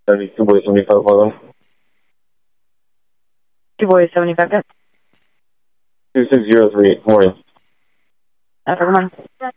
72 boy 75, hold on. 2 boys, 75, 2603, morning. Come on.